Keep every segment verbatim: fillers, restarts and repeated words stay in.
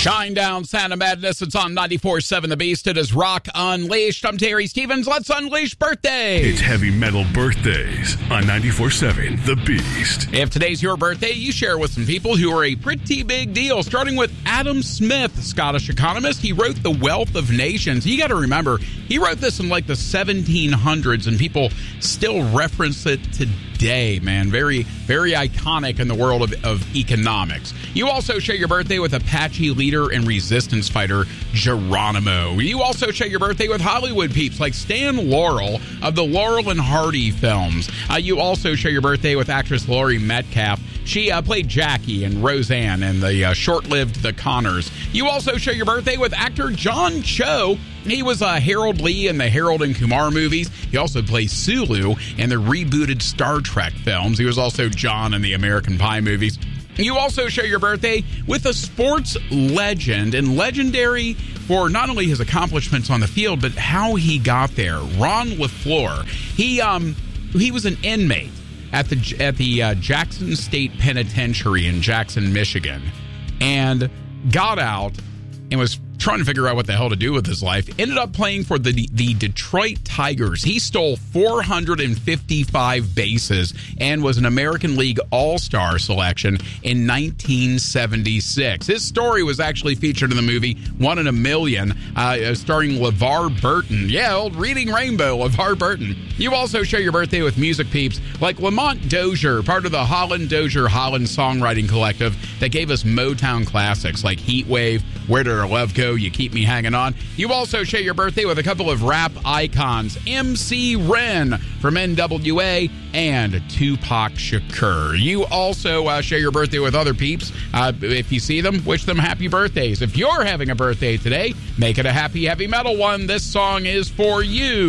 Shine down, Santa Madness. It's on ninety-four point seven The Beast. It is Rock Unleashed. I'm Terry Stevens. Let's unleash birthdays. It's heavy metal birthdays on ninety-four point seven The Beast. If today's your birthday, you share with some people who are a pretty big deal, starting with Adam Smith, Scottish economist. He wrote The Wealth of Nations. You got to remember, he wrote this in like the seventeen hundreds, and people still reference it today, man. Very, very iconic in the world of, of economics. You also share your birthday with Apache leader and resistance fighter Geronimo. You also share your birthday with Hollywood peeps like Stan Laurel of the Laurel and Hardy films. Uh, you also share your birthday with actress Laurie Metcalf. She uh, played Jackie and Roseanne in the uh, short-lived The Connors. You also share your birthday with actor John Cho. He was uh, Harold Lee in the Harold and Kumar movies. He also plays Sulu in the rebooted Star Trek films. He was also John in the American Pie movies. You also share your birthday with a sports legend, and legendary for not only his accomplishments on the field, but how he got there. Ron LaFleur. He um he was an inmate at the at the uh, Jackson State Penitentiary in Jackson, Michigan, and got out and was trying to figure out what the hell to do with his life. Ended up playing for the the Detroit Tigers. He stole four hundred fifty-five bases and was an American League All-Star selection in nineteen seventy-six. His story was actually featured in the movie One in a Million, uh, starring LeVar Burton. Yeah, old Reading Rainbow, LeVar Burton. You also share your birthday with music peeps like Lamont Dozier, part of the Holland Dozier Holland songwriting collective that gave us Motown classics like Heat Wave, Where Did Our Love Go, You Keep Me Hanging On. You also share your birthday with a couple of rap icons, M C Ren from N W A and Tupac Shakur. You also uh, share your birthday with other peeps. Uh, if you see them, wish them happy birthdays. If you're having a birthday today, make it a happy heavy metal one. This song is for you.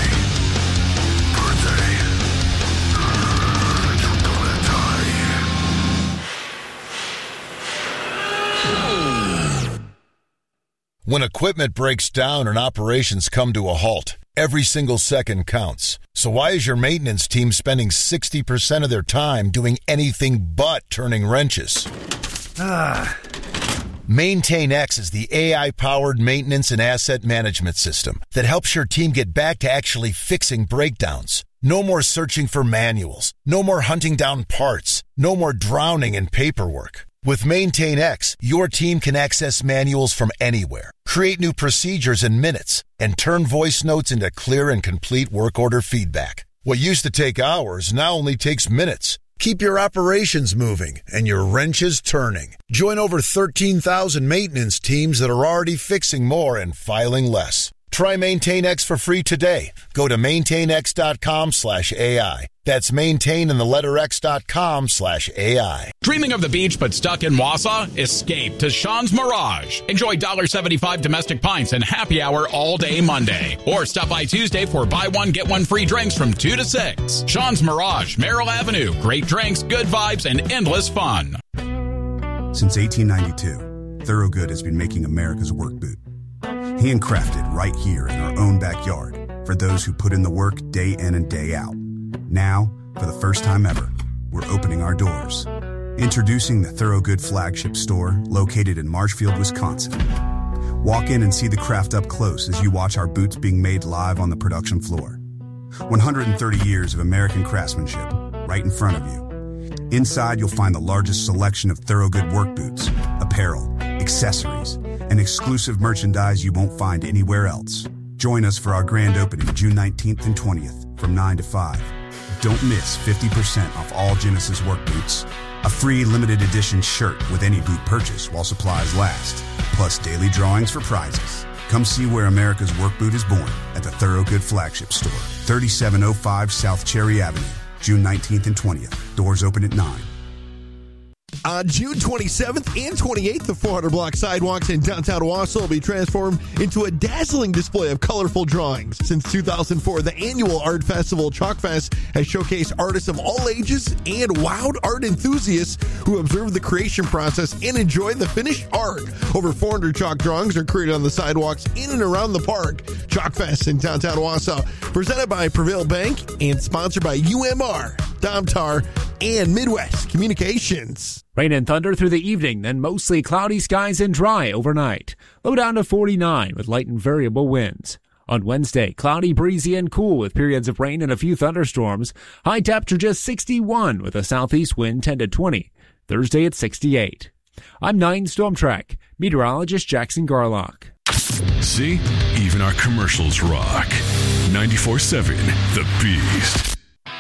When equipment breaks down and operations come to a halt, every single second counts. So why is your maintenance team spending sixty percent of their time doing anything but turning wrenches? Ah. MaintainX is the A I-powered maintenance and asset management system that helps your team get back to actually fixing breakdowns. No more searching for manuals. No more hunting down parts. No more drowning in paperwork. With MaintainX, your team can access manuals from anywhere, create new procedures in minutes, and turn voice notes into clear and complete work order feedback. What used to take hours now only takes minutes. Keep your operations moving and your wrenches turning. Join over thirteen thousand maintenance teams that are already fixing more and filing less. Try MaintainX for free today. Go to maintainx.com slash AI. That's maintain in the letter x.com slash AI. Dreaming of the beach but stuck in Wausau? Escape to Sean's Mirage. Enjoy one dollar seventy-five domestic pints and happy hour all day Monday. Or stop by Tuesday for buy one, get one free drinks from two to six. Sean's Mirage, Merrill Avenue. Great drinks, good vibes, and endless fun. Since eighteen ninety-two, Thorogood has been making America's work boot. Handcrafted right here in our own backyard for those who put in the work day in and day out. Now, for the first time ever, we're opening our doors. Introducing the Thorogood flagship store located in Marshfield, Wisconsin. Walk in and see the craft up close as you watch our boots being made live on the production floor. one hundred thirty years of American craftsmanship right in front of you. Inside, you'll find the largest selection of Thorogood work boots, apparel, accessories, and exclusive merchandise you won't find anywhere else. Join us for our grand opening June nineteenth and twentieth from nine to five. Don't miss fifty percent off all Genesis work boots, a free limited edition shirt with any boot purchase while supplies last, plus daily drawings for prizes. Come see where America's work boot is born at the Thorogood flagship store, thirty-seven oh five South Cherry Avenue, June nineteenth and twentieth. Doors open at nine. On June twenty-seventh and twenty-eighth, the four hundred block sidewalks in downtown Wausau will be transformed into a dazzling display of colorful drawings. Since two thousand four, the annual art festival Chalk Fest has showcased artists of all ages and wowed art enthusiasts who observe the creation process and enjoy the finished art. Over four hundred chalk drawings are created on the sidewalks in and around the park. Chalk Fest in downtown Wausau, presented by Prevail Bank and sponsored by U M R. Domtar, and Midwest Communications. Rain and thunder through the evening, then mostly cloudy skies and dry overnight. Low down to forty-nine with light and variable winds. On Wednesday, cloudy, breezy, and cool with periods of rain and a few thunderstorms. High temperature just sixty-one with a southeast wind ten to twenty. Thursday at sixty-eight. I'm nine Storm Track meteorologist Jackson Garlock. See? Even our commercials rock. ninety-four seven The Beast.